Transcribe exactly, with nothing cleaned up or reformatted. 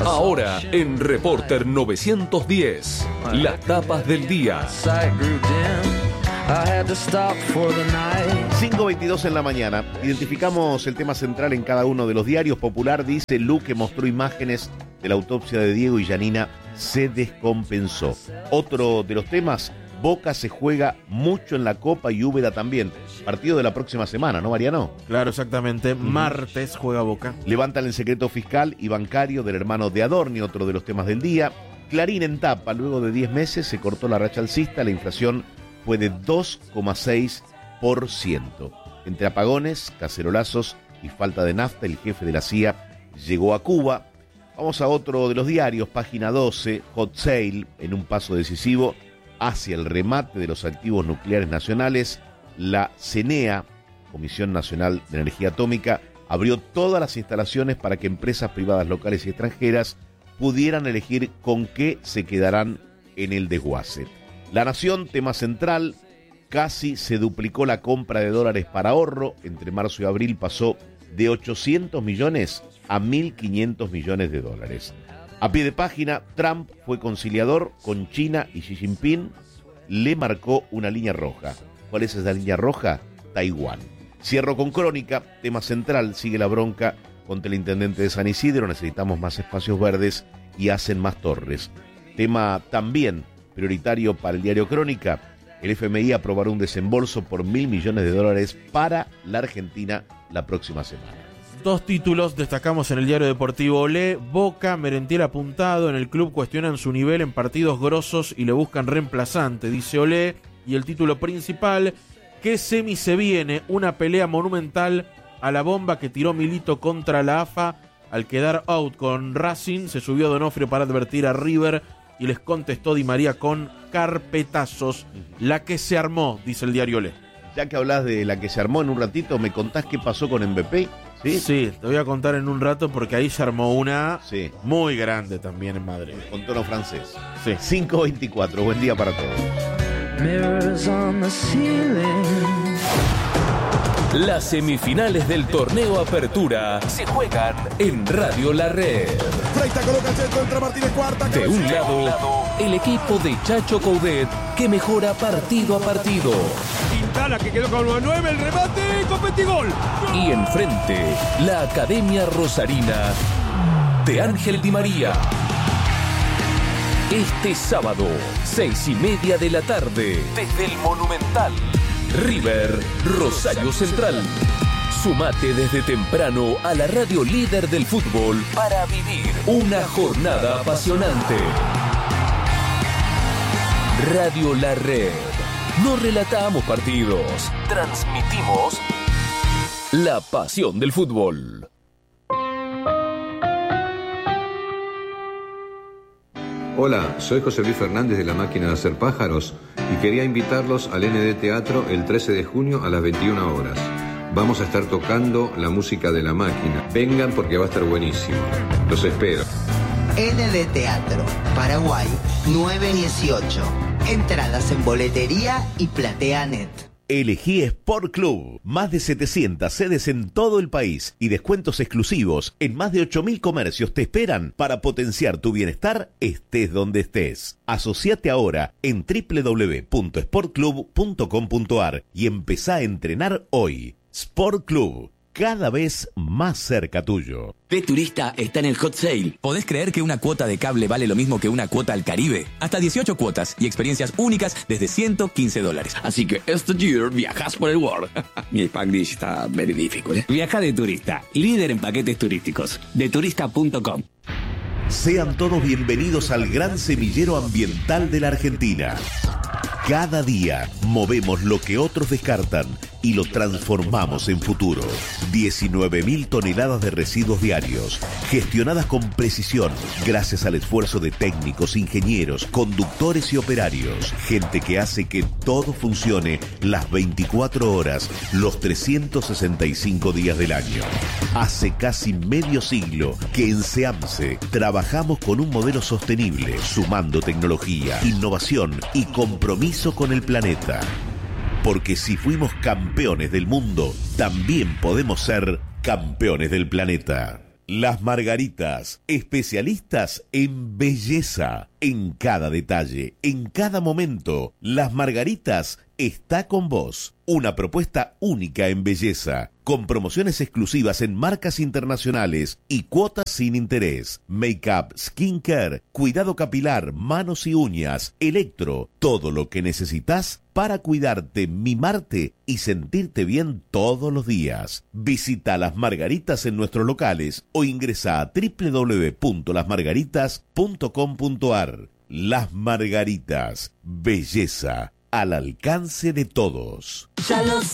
Ahora en Reporter novecientos diez, las tapas del día. cinco veintidós en la mañana. Identificamos el tema central en cada uno de los diarios. Popular dice: Luque mostró imágenes de la autopsia de Diego y Yanina se descompensó. Otro de los temas: Boca se juega mucho en la Copa y Úbeda también. Partido de la próxima semana, ¿no, Mariano? Claro, exactamente. Martes juega Boca. Levantan el secreto fiscal y bancario del hermano de Adorni, otro de los temas del día. Clarín en tapa: luego de diez meses se cortó la racha alcista, la inflación fue de dos coma seis por ciento. Entre apagones, cacerolazos y falta de nafta, el jefe de la C I A llegó a Cuba. Vamos a otro de los diarios, página doce, hot sale, en un paso decisivo hacia el remate de los activos nucleares nacionales. La CENEA, Comisión Nacional de Energía Atómica, abrió todas las instalaciones para que empresas privadas locales y extranjeras pudieran elegir con qué se quedarán en el desguace. La Nación, tema central: casi se duplicó la compra de dólares para ahorro. Entre marzo y abril pasó de ochocientos millones a mil quinientos millones de dólares. A pie de página, Trump fue conciliador con China y Xi Jinping, le marcó una línea roja. ¿Cuál es esa línea roja? Taiwán. Cierro con Crónica, tema central: sigue la bronca contra el intendente de San Isidro, necesitamos más espacios verdes y hacen más torres. Tema también prioritario para el diario Crónica: el F M I aprobará un desembolso por mil millones de dólares para la Argentina la próxima semana. Dos títulos destacamos en el diario deportivo Olé. Boca, Merentiel apuntado. En el club cuestionan su nivel en partidos grosos y le buscan reemplazante, dice Olé. Y el título principal: ¿qué semi se viene? Una pelea monumental a la bomba que tiró Milito contra la A F A. Al quedar out con Racing, se subió Donofrio para advertir a River y les contestó Di María con carpetazos. La que se armó, dice el diario Olé. Ya que hablas de la que se armó, en un ratito me contás qué pasó con Mbappé. ¿Sí? Sí, te voy a contar en un rato porque ahí se armó una sí. muy grande también en Madrid. Con tono francés. Sí. cinco veinticuatro, buen día para todos. Las semifinales del torneo Apertura se juegan en Radio La Red. Freita coloca el centro, entra Martínez, cuarta. De un lado, el equipo de Chacho Coudet, que mejora partido a partido. Quintana, que quedó con nueve, el remate, con Petigol. Y enfrente, la Academia Rosarina de Ángel Di María. Este sábado, seis y media de la tarde, desde el Monumental, River, Rosario Central. Sumate desde temprano a la radio líder del fútbol para vivir una jornada apasionante. Radio La Red. No relatamos partidos, transmitimos la pasión del fútbol. Hola, soy José Luis Fernández de La Máquina de Hacer Pájaros y quería invitarlos al N D Teatro el trece de junio a las veintiuna horas. Vamos a estar tocando la música de La Máquina. Vengan porque va a estar buenísimo. Los espero. N D Teatro, Paraguay nueve dieciocho. Entradas en boletería y PlateaNet. Elegí Sport Club. Más de setecientas sedes en todo el país y descuentos exclusivos en más de ocho mil comercios te esperan para potenciar tu bienestar estés donde estés. Asociate ahora en doble u doble u doble u punto sport club punto com punto a r y empezá a entrenar hoy. Sport Club, cada vez más cerca tuyo. P Turista está en el hot sale. ¿Podés creer que una cuota de cable vale lo mismo que una cuota al Caribe? Hasta dieciocho cuotas y experiencias únicas desde ciento quince dólares. Así que este year viajas por el world. Mi Spanglish está very difficult, ¿eh? Viaja de turista, líder en paquetes turísticos. de turista punto com. Sean todos bienvenidos al gran semillero ambiental de la Argentina. Cada día movemos lo que otros descartan y lo transformamos en futuro. diecinueve mil toneladas de residuos diarios, gestionadas con precisión gracias al esfuerzo de técnicos, ingenieros, conductores y operarios. Gente que hace que todo funcione las veinticuatro horas, los trescientos sesenta y cinco días del año. Hace casi medio siglo que en SEAMSE trabajamos con un modelo sostenible, sumando tecnología, innovación y compromiso con el planeta. Porque si fuimos campeones del mundo, también podemos ser campeones del planeta. Las Margaritas, especialistas en belleza, en cada detalle, en cada momento. Las Margaritas está con vos. Una propuesta única en belleza, con promociones exclusivas en marcas internacionales y cuotas sin interés. Make-up, skincare, cuidado capilar, manos y uñas, electro, todo lo que necesitas para cuidarte, mimarte y sentirte bien todos los días. Visita Las Margaritas en nuestros locales o ingresa a doble u doble u doble u punto las margaritas punto com punto a r. Las Margaritas, belleza al alcance de todos. Ya lo